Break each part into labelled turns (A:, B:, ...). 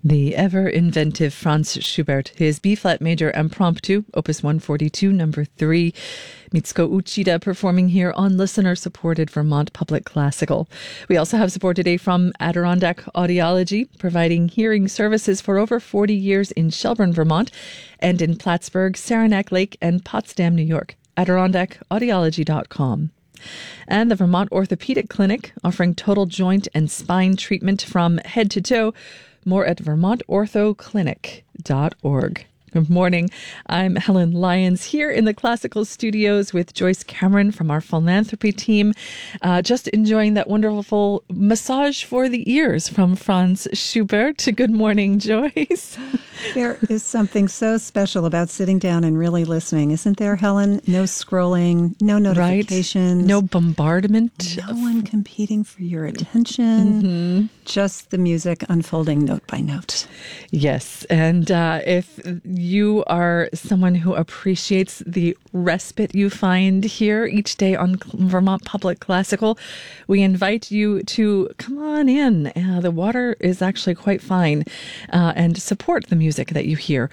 A: The ever-inventive Franz Schubert, his B-flat major Impromptu, Opus 142, number 3. Mitsuko Uchida performing here on listener-supported Vermont Public Classical. We also have support today from Adirondack Audiology, providing hearing services for over 40 years in Shelburne, Vermont, and in Plattsburgh, Saranac Lake, and Potsdam, New York. AdirondackAudiology.com. And the Vermont Orthopedic Clinic, offering total joint and spine treatment from head to toe. More at vermontorthoclinic.org. Good morning. I'm Helen Lyons here in the Classical Studios with Joyce Cameron from our philanthropy team. Just enjoying that wonderful massage for the ears from Franz Schubert. Good morning, Joyce.
B: There is something so special about sitting down and really listening, isn't there, Helen? No scrolling, no notifications.
A: Right. No bombardment.
B: No one competing for your attention. Mm-hmm. Just the music unfolding note by note.
A: Yes. And if you are someone who appreciates the respite you find here each day on Vermont Public Classical, we invite you to come on in. The water is actually quite fine, and support the music that you hear.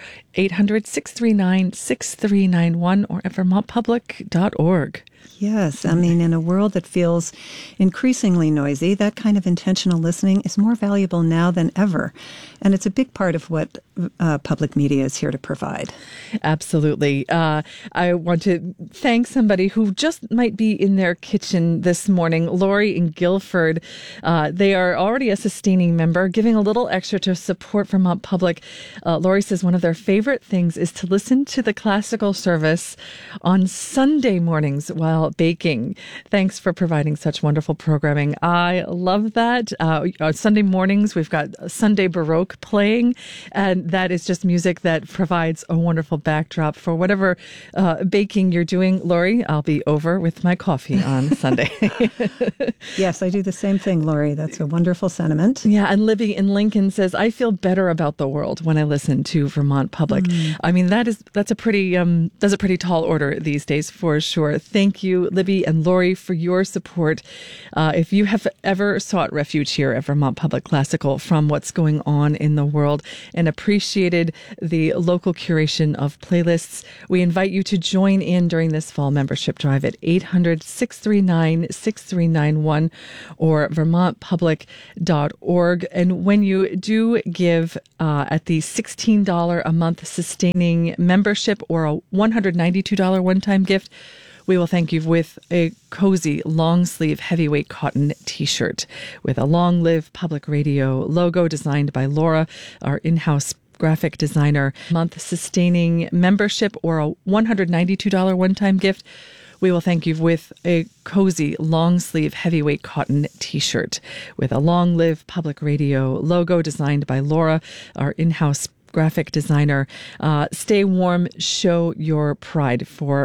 A: 800-639-6391 or at vermontpublic.org.
B: Yes, I mean, in a world that feels increasingly noisy, that kind of intentional listening is more valuable now than ever. And it's a big part of what public media is here to provide.
A: Absolutely. I want to thank somebody who just might be in their kitchen this morning, Lori in Guilford. They are already a sustaining member, giving a little extra to support Vermont Public. Lori says one of their favorite things is to listen to the classical service on Sunday mornings while baking. Thanks for providing such wonderful programming. I love that. On Sunday mornings, we've got Sunday Baroque playing, and that is just music that provides a wonderful backdrop for whatever baking you're doing. Lori, I'll be over with my coffee on Sunday.
B: Yes, I do the same thing, Lori. That's a wonderful sentiment.
A: Yeah, and Libby in Lincoln says, I feel better about the world when I listen to Vermont Public. I mean, that's a pretty tall order these days for sure. Thank you, Libby and Lori, for your support. If you have ever sought refuge here at Vermont Public Classical from what's going on in the world and appreciated the local curation of playlists, we invite you to join in during this fall membership drive at 800-639-6391 or vermontpublic.org. And when you do give at the $16 a month sustaining membership or a $192 one-time gift, we will thank you with a cozy long-sleeve heavyweight cotton T-shirt with a Long Live Public Radio logo designed by Laura, our in-house graphic designer. Month sustaining membership or a $192 one-time gift, we will thank you with a cozy long-sleeve heavyweight cotton T-shirt with a Long Live Public Radio logo designed by Laura, our in-house graphic designer. Stay warm, show your pride for